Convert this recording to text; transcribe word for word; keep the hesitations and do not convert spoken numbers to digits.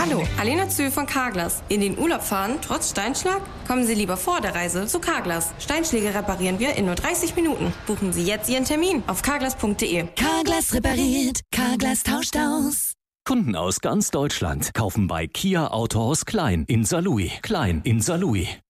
Hallo, Alena Zühl von Carglass. In den Urlaub fahren, trotz Steinschlag? Kommen Sie lieber vor der Reise zu Carglass. Steinschläge reparieren wir in nur dreißig Minuten. Buchen Sie jetzt Ihren Termin auf carglass punkt de. Carglass repariert, Carglass tauscht aus. Kunden aus ganz Deutschland kaufen bei Kia Autohaus Klein in Saarlouis. Klein in Saarlouis.